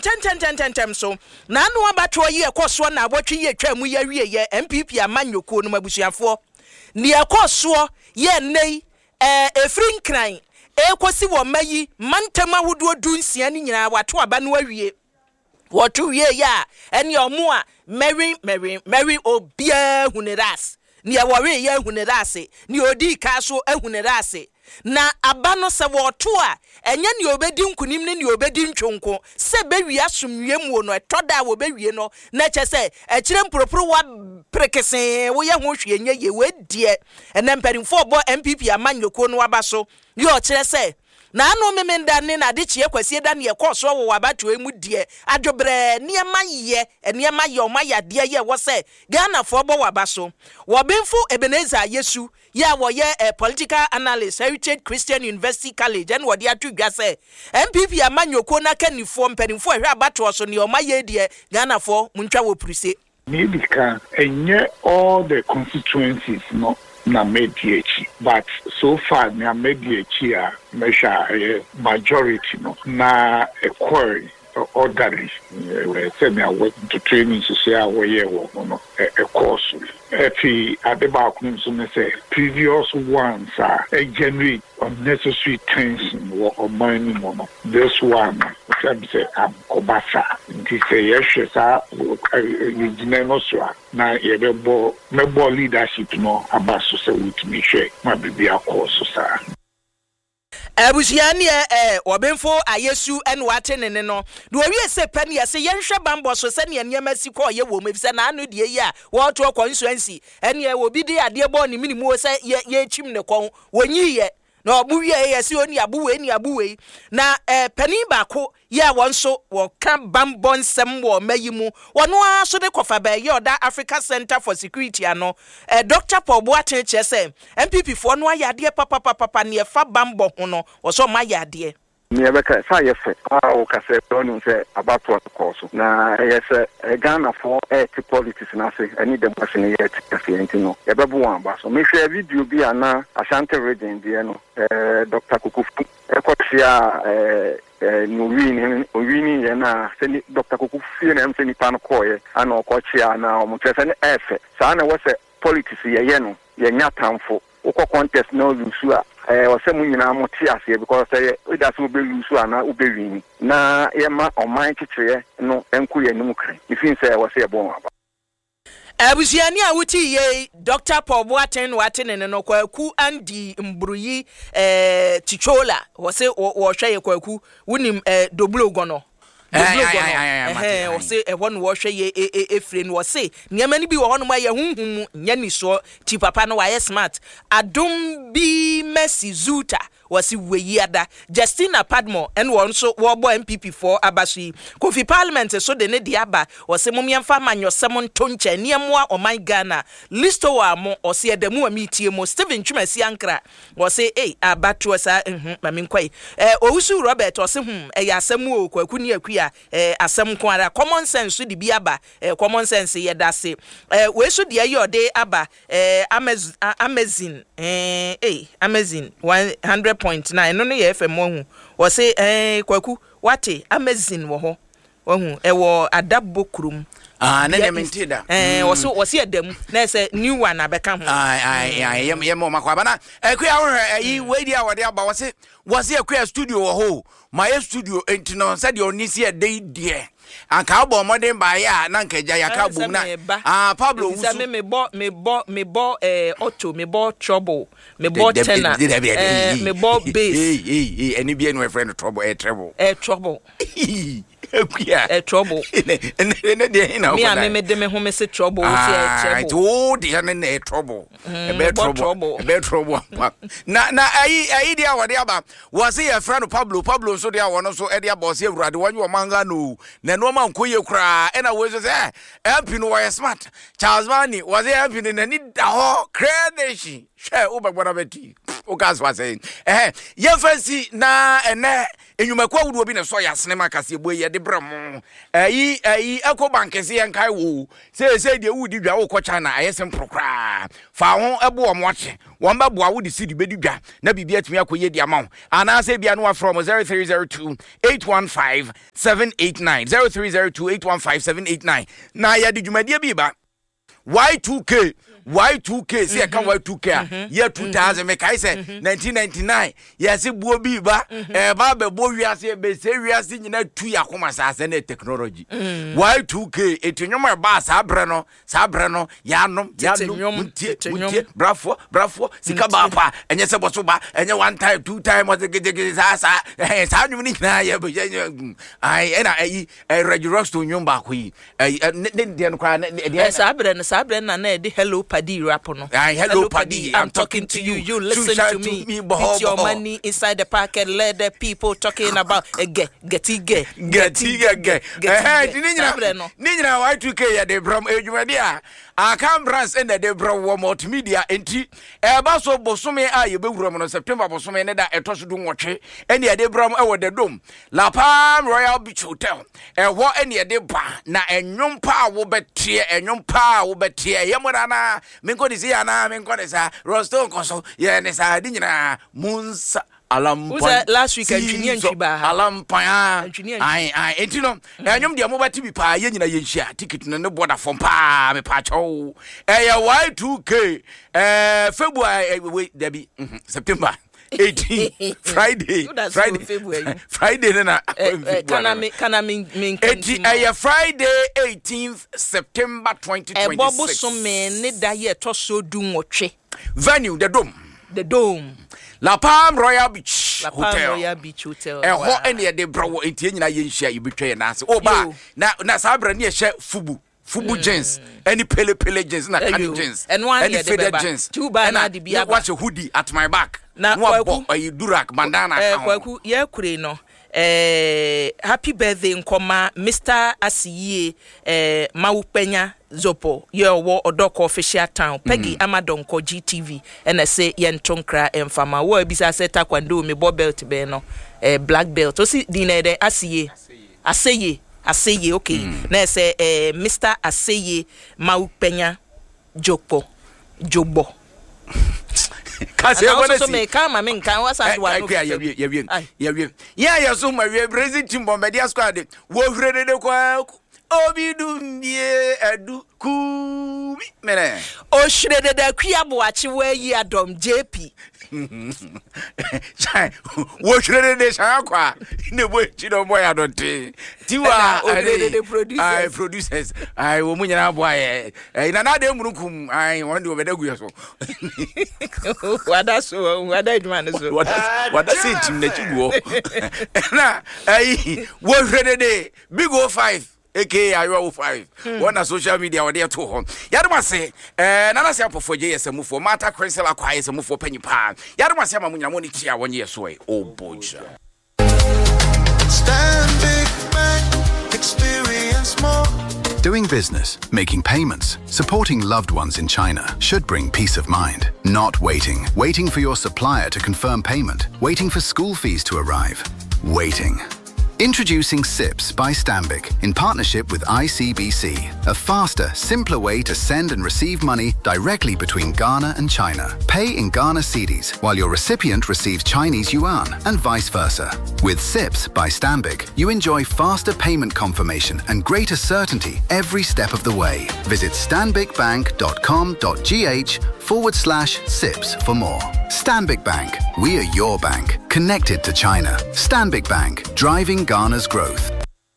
ntem so na no abato ye ekoso na abotwe ye twa mu ye wie ye MPP amanyoko no mabusuafo ne ekoso ye nei efrin kran ekosi wo mayi mantama wodo dunsia ni nyina wato aba no awie woto wie ya ene omo a Mary obia huneras ne awore ye hunerase ne odi ka so ahunerase na aba no se woto a enye ne obedi nkunim ne obedi ntwonko se bewi asomwie mu no etoda wo bewie no na che se ekire mporoporo wa prekese wo ye ho hwe enye ye wedie ene mpanimfo obo MPP amanyoko no aba so ye o kire se na anu memenda ne na de chie kwasie da ne ekoso wo wabato emu die adwobre niema ye o mayade ye wo se Ghana fo bo wabaso wo benfo Ebenezer Yesu ya wo ye political analyst Heritage Christian University College and wo de atudwa se MPP amanyoko na kanifo mpanimfo ahwe abato so ne o maye die Ghana fo muntwa wo prise maybe can enye all the constituencies no na mediachi, but so far na mediachi a measure majority no na a quarry orderly say me work to training to say away no a course if adeba kun so me say previous ones are generate unnecessary tension or money no this one I say am kobasa nti say yes sa you no so na ye mebo leadership no abaso say with me share ma bibia course sa Abusiani obenfo ayesu ene wate ne no do wie se pani ya se yenhwe bambo so se ne niam asiko ye wo mefise na anu de yi a wo to constituency ene wo bi de ade bo ne minimu se ye chim ne kon wonyi ye na obu wie ye se oni abuwe na pani ba ko ya wonso wo kan bambo nsem wo mayimu wono aso de kofa ba ye oda Africa Center for Security ano Dr. Paul Boateng chese MPP fo no ayade papa ne fa bambo ho no wo so mayade me beka sa yefe o ka se onu se abato koso na yese Ghana for politics na se ani dem machine ye tikafenti no ye bebu wan ba so me hwe video bi ana Ashanti region bi no Dr. Kukufu ekotia Owini ye na se Dr. Kukufu ye na mse ni pan koye ana okochia na omutrese ne efe sa na wo se politics ye no ye nyatamfo ukọ contest na olusu a osemu nyina moti ase because we da so be lusu ana ubewini na ye ma oman kikire no enku ye nimu kran ifin say wo say bon aba Abusiani a wuti ye Dr. Paul Boateng watene no kwaku andi mbruyi Tichola wo say wo hwe ye kwaku wunim doblogo no o se e won wo hwe ye efre no se niam ani bi wo hono ma ye hunhum nya ni so ti papa no wa ye smart adom bi Mercy Zuta wasi weyiada Justina Padmore and won so wo bo MPP for abashi Kofi Parliament so de ne diaba wose momiamfa manyosem ntonche niamwa o my Ghana listo wa mo ose edemu amitie mo Stephen Chumasi Ankra wose abatu sa maminkwai owusu Robert wose ya asemu o kwaku ni akua asem ko ara common sense so di biaba common sense ye dase we so de ayode aba amazing amazing 100.9 no ye FM hu wo se kwaku wate amazing wo ho hu wo adabo krum na ne mentida wo se adam na se new one abeka ho ye mo makwaba na akua wo yi wedi a wode aba wo se akua studio wo ho my studio entino said you need see a day dear anka obo modern ba ya na nkaja ya ka bom na Pablo wusu me bo auto me bo trouble me bo tenor me bo bass any be no friend trouble trouble trouble me de me ho me se trouble trouble oh de na trouble trouble na ai dia wade aba was your friend Pablo so dia wono so e dia boss Ewurade wanyo manga no na no man koye kra e na we so say MP no was smart Charles Mani was MP na ni da ho credit hwɛ wobɛgbɔna bɛti woka so asɛn yɛmfansi na ɛnɛ enyumakwa wudu obi ne so yasene makase bo ye de brɛm ayi Eco Bank se yɛnkae wo se de wudi dwa wo kɔ China ayesem prokra fa ho ɛbo ɔmoache wɔn ba boa wo de sidi bedi dwa na bibia tumi akoye di ama ana se bia no from 0302 815 789 0302 815 789 na ya de dwumadie bi ba Y2K see can Y2K year 2000 me kai say 1999 yes buo bi ba ba be bo wiase be se wiase nyina tu yakoma sase na technology Y2K etunwom ba sa bre no ya nom mutie brafo sika ba pa enye se boso ba enye one time two time o gege sa nwum ni na ye be ai na register to nwum ba ko yi ne de no kwa ne sa bre na na de hello Paddy Rapono. Hello Paddy, I'm talking to you. You listen to me. Put your money inside the pocket. Let the people talking about get. Ninyina Y2K ya de brom ejumadi Akam brands in the bro multimedia enti eba so bosome a ye bewuram no September bosome ne da etoso du nwotwe ene ye de brom e wo de dom La Palm Royal Beach Hotel eho ene ye de ba na enwom pa wo betie yemura na menko disi ya na menko desa rosto koso ye ne sa di nyina munsa Alampan last week Alampan entino enyom de mobati bi pa ye nyina ye nhia ticket no ne border form pa me pa cho Y2K February debi September 18 Friday na kana min Friday 18th September 2026 Bobo so me ne da ye to so du nwotwe venue the dome La Palm Royal Beach Hotel. Ho ene de brawo entie nyina ye nhia yebetwa na ase oba na sabra ne ye fubu jeans any pele jeans na can jeans any faded jeans na de bia watch a hoodie at my back na durak bandana kwaku ye kure no happy birthday nkoma Mr. Asiye Mawupenya Zopo ye wo Odoko official town Peggy Amadonko GTV and say yen tonkra emfama wo ebisa se taekwondo me bo belt be no black belt o si dinede Aseye okay na say Mr. Aseye Mawupenya Jogbo Kasi also so me come me kan wasa do one ya so ma we Brazil team bombardier squad wo hurede de kwa obi dumie adu ku mene o hurede de kwa boachi wa yi Adom JP wo hurede de kwa ne bo chi do boy adonte tiwa producers wo munyana boy na na de munukum won de obedagu yeso wada adwuma so wada say team na chigo na wo hurede de big 05 aka Ayo 05 on social media where they to home yaduma say nana say apofo je yesamufo mata crystal akwa yesamufo panyipa yaduma say mamunya moni tia wonye yeso oh boja Stanbic Bank, experience more. Doing business, making payments, supporting loved ones in China should bring peace of mind. Not waiting for your supplier to confirm payment, waiting for school fees to arrive, waiting. Introducing SIPS by Stanbic in partnership with ICBC, a faster, simpler way to send and receive money directly between Ghana and China. Pay in Ghana cedis while your recipient receives Chinese yuan and vice versa. With SIPS by Stanbic, you enjoy faster payment confirmation and greater certainty every step of the way. Visit stanbicbank.com.gh/SIPS for more. Stanbic Bank. We are your bank. Connected to China. Stanbic Bank. Driving Ghana's growth.